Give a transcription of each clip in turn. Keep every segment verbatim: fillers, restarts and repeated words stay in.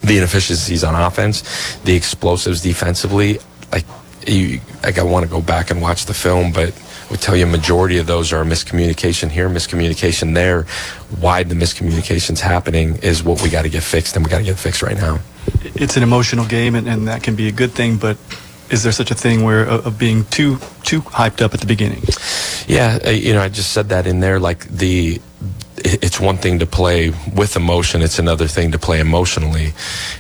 the inefficiencies on offense, the explosives defensively. Like, you, like I want to go back and watch the film, but I would tell you a majority of those are miscommunication here, miscommunication there. Why the miscommunication's happening is what we got to get fixed, and we got to get it fixed right now. It's an emotional game, and, and that can be a good thing, but is there such a thing where uh, of being too too hyped up at the beginning? Yeah, uh, you know, I just said that in there. Like, the it's one thing to play with emotion, it's another thing to play emotionally,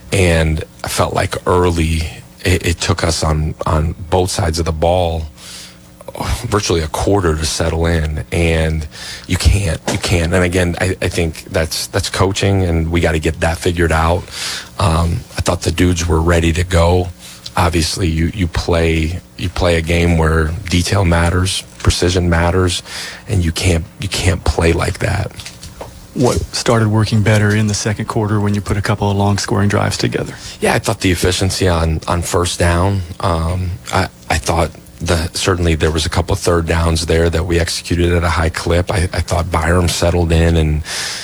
and I felt like early it, it took us on on both sides of the ball virtually a quarter to settle in, and you can't you can't and again I, I think that's that's coaching, and we got to get that figured out. um, I thought the dudes were ready to go. Obviously you you play you play a game where detail matters, precision matters, and you can't you can't play like that. What started working better in the second quarter when you put a couple of long scoring drives together? Yeah, I thought the efficiency on on first down, um, I, I thought The, certainly there was a couple of third downs there that we executed at a high clip. I, I thought Byram settled in and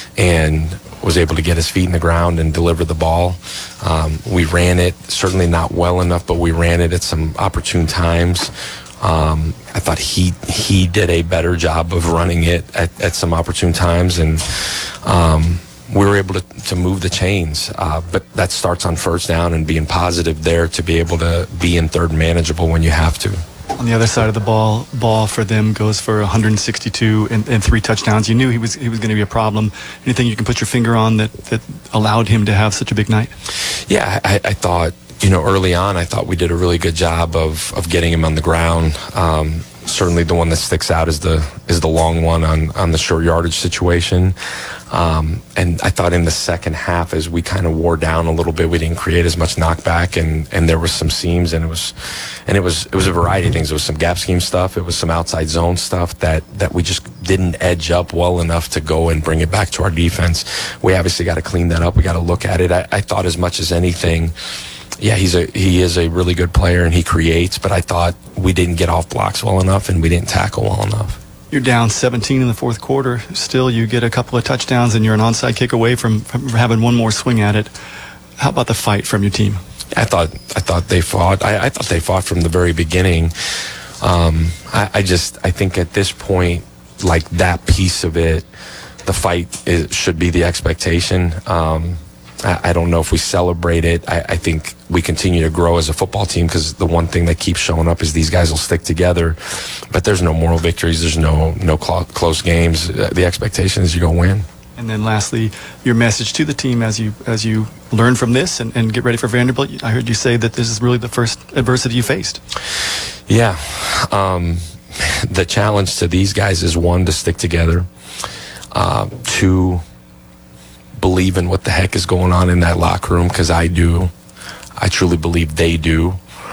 and was able to get his feet in the ground and deliver the ball. Um, we ran it, certainly not well enough, but we ran it at some opportune times. Um, I thought he he did a better job of running it at, at some opportune times, and um, we were able to, to move the chains. Uh, but that starts on first down and being positive there to be able to be in third and manageable when you have to. On the other side of the ball, ball for them goes for one hundred sixty-two and, and three touchdowns. You knew he was he was going to be a problem. Anything you can put your finger on that, that allowed him to have such a big night? Yeah, I, I thought, you know, early on, I thought we did a really good job of, of getting him on the ground. Um, certainly the one that sticks out is the is the long one on, on the short yardage situation. Um, and I thought in the second half, as we kind of wore down a little bit, we didn't create as much knockback, and, and there was some seams, and it was and it was it was a variety of things. It was some gap scheme stuff, it was some outside zone stuff that, that we just didn't edge up well enough to go and bring it back to our defense. We obviously got to clean that up. We got to look at it. I, I thought as much as anything, yeah, he's a he is a really good player and he creates, but I thought we didn't get off blocks well enough and we didn't tackle well enough. You're down seventeen in the fourth quarter. Still, you get a couple of touchdowns and you're an onside kick away from, from having one more swing at it. How about the fight from your team? I thought I thought they fought. I, I thought they fought from the very beginning. Um, I, I just I think at this point, like that piece of it, the fight is, should be the expectation. Um, I, I don't know if we celebrate it. I, I think we continue to grow as a football team, because the one thing that keeps showing up is these guys will stick together. But there's no moral victories. There's no no cl- close games. The expectation is you're going to win. And then lastly, your message to the team as you as you learn from this and, and get ready for Vanderbilt. I heard you say that this is really the first adversity you faced. Yeah. Um, the challenge to these guys is, one, to stick together. Uh, two, believe in what the heck is going on in that locker room, because I do. I truly believe they do.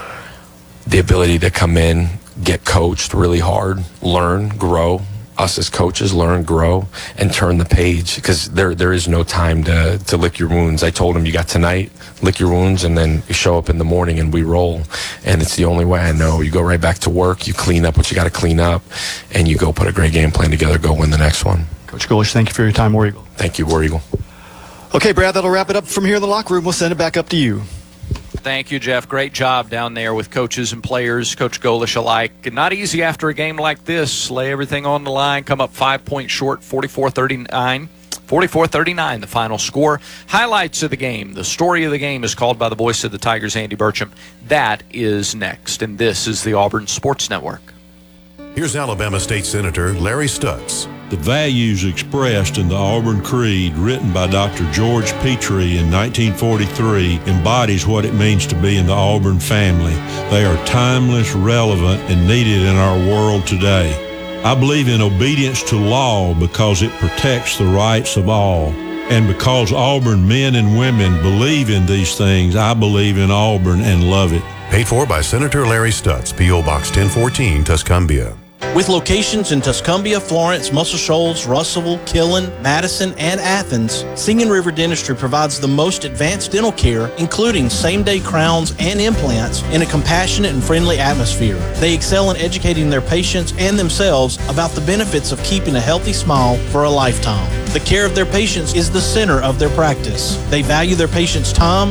The ability to come in, get coached really hard, learn, grow. Us as coaches learn, grow, and turn the page, because there there is no time to, to lick your wounds. I told them, you got tonight, lick your wounds, and then you show up in the morning and we roll. And it's the only way I know. You go right back to work, you clean up what you got to clean up, and you go put a great game plan together, go win the next one. Coach Golesh, thank you for your time, War Eagle. Thank you, War Eagle. Okay, Brad, that'll wrap it up from here in the locker room. We'll send it back up to you. Thank you, Jeff. Great job down there with coaches and players, Coach Golesh alike. Not easy after a game like this. Lay everything on the line, come up five points short, forty-four thirty-nine. forty-four thirty-nine, the final score. Highlights of the game. The story of the game is called by the voice of the Tigers, Andy Burcham. That is next, and this is the Auburn Sports Network. Here's Alabama State Senator Larry Stutz. The values expressed in the Auburn Creed, written by Doctor George Petrie in nineteen forty-three, embodies what it means to be in the Auburn family. They are timeless, relevant, and needed in our world today. I believe in obedience to law because it protects the rights of all. And because Auburn men and women believe in these things, I believe in Auburn and love it. Paid for by Senator Larry Stutz, P O Box ten fourteen, Tuscumbia. With locations in Tuscumbia, Florence, Muscle Shoals, Russellville, Killen, Madison, and Athens, Singing River Dentistry provides the most advanced dental care, including same-day crowns and implants, in a compassionate and friendly atmosphere. They excel in educating their patients and themselves about the benefits of keeping a healthy smile for a lifetime. The care of their patients is the center of their practice. They value their patients' time,